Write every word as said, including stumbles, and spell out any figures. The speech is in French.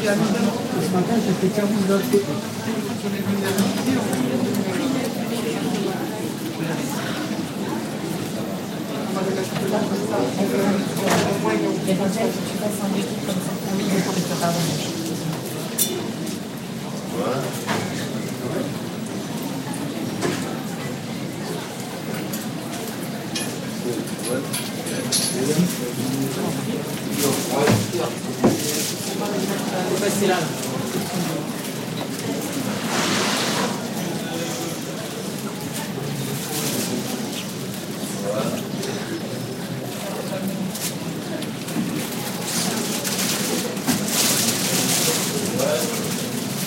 Ce matin, j'ai fait service de l'autre côté. L'essentiel, c'est que tu fasses un équipe comme ça. Oui, je peux pas avoir. C'est là.